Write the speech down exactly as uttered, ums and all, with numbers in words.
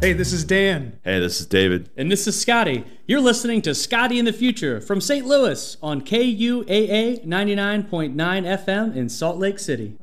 Hey, this is Dan. Hey, this is David. And this is Scotty. You're listening to Scotty in the Future from Saint Louis on K U A A ninety-nine point nine F M in Salt Lake City.